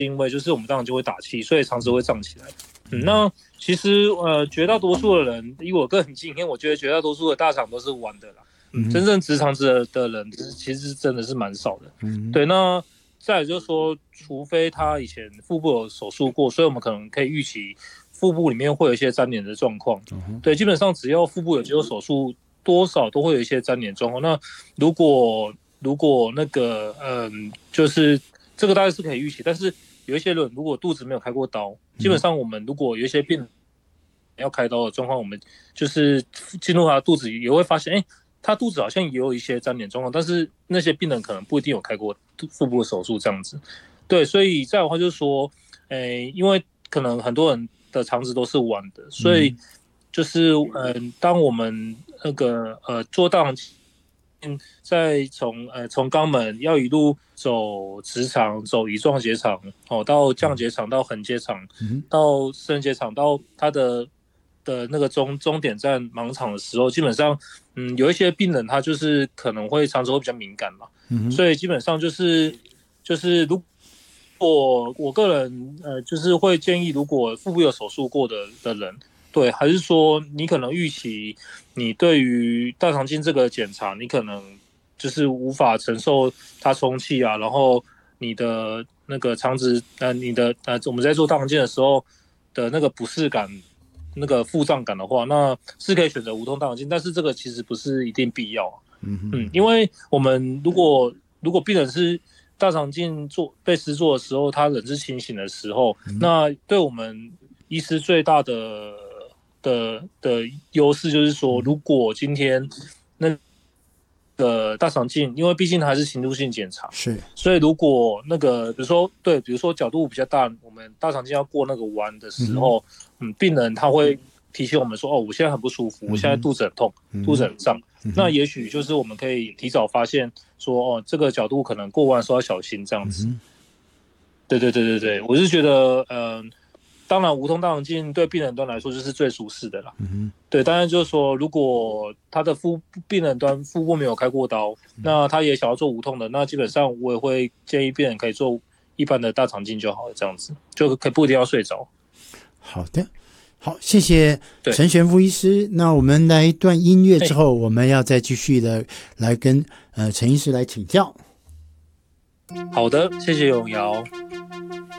因为就是我们当然就会打气，所以肠子会胀起来。那其实绝大多数的人，以我个人经验，我觉得绝大多数的大肠都是弯的啦。真正直肠子的人，其实真的是蛮少的。对，那再来就是说，除非他以前腹部有手术过，所以我们可能可以预期腹部里面会有一些粘连的状况。对，基本上只要腹部有接受手术，多少都会有一些粘连状况。那如果那个就是这个大概是可以预期，但是有一些人如果肚子没有开过刀，基本上我们如果有一些病人要开刀的状况，我们就是进入他的肚子也会发现，他肚子好像也有一些粘连状况，但是那些病人可能不一定有开过腹部的手术这样子。对，所以再的话就是说，因为可能很多人的肠子都是弯的，所以就是当我们那个做大肠镜，再从肛门要一路走直肠，走乙状结肠，到降结肠，到横结肠，到升结肠，到它的那个终点站盲肠的时候，基本上有一些病人他就是可能会肠子会比较敏感嘛，所以基本上就是如果我个人就是会建议，如果腹部有手术过的人，对，还是说你可能预期你对于大肠镜这个检查，你可能就是无法承受它充气啊，然后你的那个肠子你的我们在做大肠镜的时候的那个不适感。那个腹胀感的话，那是可以选择无痛大肠镜，但是这个其实不是一定必要。因为我们如果病人是大肠镜被施做的时候，他人是清醒的时候，那对我们医师最大的优势就是说，如果今天那个大肠镜，因为毕竟它还是侵入性检查， 是， 所以如果那个比如说角度比较大，我们大肠镜要过那个弯的时候，病人他会提醒我们说，我现在很不舒服，我现在肚子很痛，肚子很胀，那也许就是我们可以提早发现说，这个角度可能过弯的时候要小心这样子。对，我是觉得，当然无痛大肠镜对病人端来说就是最舒适的啦。对，当然就是说，如果他的病人端腹部没有开过刀，那他也想要做无痛的，那基本上我也会建议病人可以做一般的大肠镜就好了，这样子就可以不一定要睡着。 好的，好，谢谢陈玄副医师。那我们来一段音乐之后，我们要再继续的来跟陈医师来请教。 好的，谢谢永尧。